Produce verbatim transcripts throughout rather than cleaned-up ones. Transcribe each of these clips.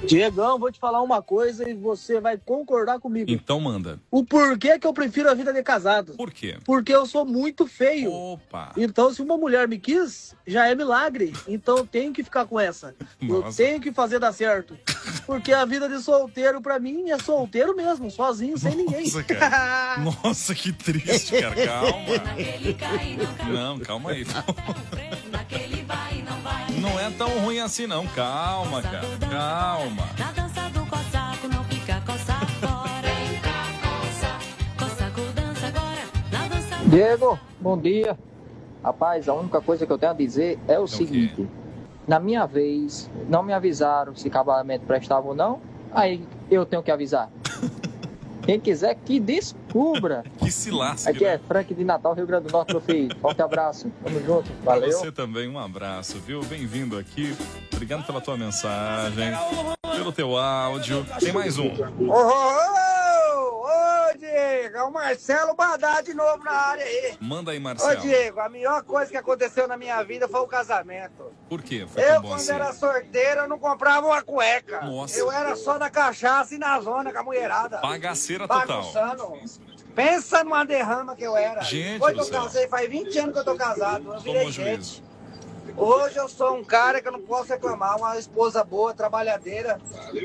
Diegão, vou te falar uma coisa e você vai concordar comigo. Então manda. O porquê que eu prefiro a vida de casado? Por quê? Porque eu sou muito feio. Opa! Então, se uma mulher me quis, já é milagre. Então, eu tenho que ficar com essa. Nossa. Eu tenho que fazer dar certo. Porque a vida de solteiro, pra mim, é solteiro mesmo. Sozinho, sem ninguém. Nossa, cara. Nossa, que triste, cara. Calma. Não, calma aí. Não é tão ruim assim, não. Calma, cara. Calma. Na dança do cossaco não fica coça fora. Vem cá, coça. Cossaco dança agora. Na dança do... Diego, bom dia. Rapaz, a única coisa que eu tenho a dizer é o seguinte. Na minha vez, não me avisaram se casamento prestava ou não. Aí eu tenho que avisar. Quem quiser que descubra. Que se lasque. Aqui é Frank de Natal, Rio Grande do Norte, meu filho. Forte abraço. Tamo junto. Valeu. Pra você também, um abraço, viu? Bem-vindo aqui. Obrigado pela tua mensagem, pelo teu áudio. Tem mais um. Ô, ô, ô, Diego, é o Marcelo Badá de novo na área aí. Manda aí, Ô, Marcelo. Diego, a melhor coisa que aconteceu na minha vida foi o casamento. Por quê? Foi Eu, tão bom quando assim? era sorteiro, eu não comprava uma cueca. Nossa. Eu era só na cachaça e na zona com a mulherada. Bagaceira total. Bagunçando. Pensa numa derrama que eu era. Gente Depois do que eu céu. casei, faz vinte anos que eu tô casado. Eu virei Tomou gente. juízo. Hoje eu sou um cara que eu não posso reclamar, uma esposa boa, trabalhadeira.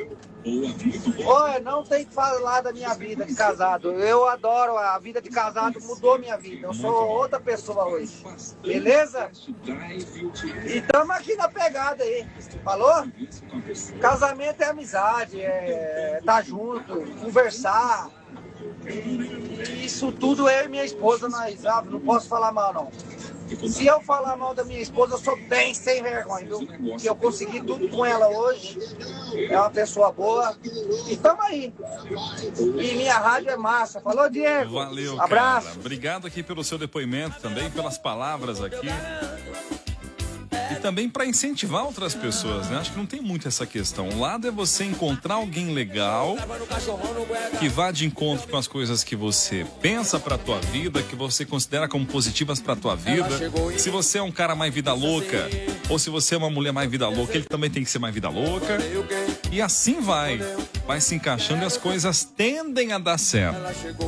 Olha, não tem que falar da minha vida de casado. Eu adoro a vida de casado, mudou minha vida. Eu sou outra pessoa hoje. Beleza? E estamos aqui na pegada aí. Falou? Casamento é amizade, é estar junto, conversar. E isso tudo eu e minha esposa, nós, sabe? Não posso falar mal, não. Se eu falar mal da minha esposa, eu sou bem sem vergonha, viu? Que eu consegui tudo com ela hoje. É uma pessoa boa. E tamo aí. E minha rádio é massa. Falou, Diego? Valeu, Abraço. cara. Obrigado aqui pelo seu depoimento também, pelas palavras aqui. E também para incentivar outras pessoas, né? Acho que não tem muito essa questão. Um lado é você encontrar alguém legal que vá de encontro com as coisas que você pensa pra tua vida, que você considera como positivas pra tua vida. Se você é um cara mais vida louca, ou se você é uma mulher mais vida louca, ele também tem que ser mais vida louca. E assim vai. Vai se encaixando e as coisas tendem a dar certo.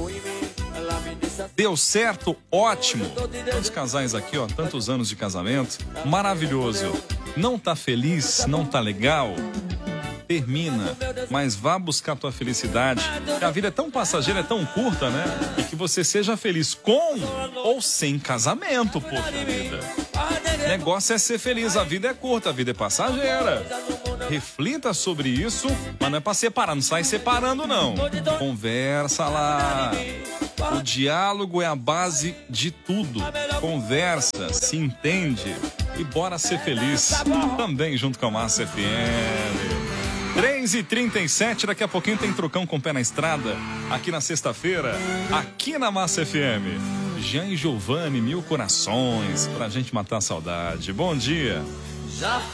Deu certo? Ótimo. Tantos casais aqui, ó, tantos anos de casamento. Maravilhoso. Não tá feliz? Não tá legal? Termina, mas vá buscar tua felicidade. A vida é tão passageira, é tão curta, né? E que você seja feliz com ou sem casamento, poxa vida. O negócio é ser feliz, a vida é curta, a vida é passageira. Reflita sobre isso, mas não é pra separar, não sai separando, não. Conversa lá. O diálogo é a base de tudo. Conversa, se entende e bora ser feliz. Também junto com a Massa F M. três e trinta e sete, daqui a pouquinho tem Trocão com o Pé na Estrada. Aqui na sexta-feira, aqui na Massa F M. Jean e Giovanni, Mil Corações, pra gente matar a saudade. Bom dia.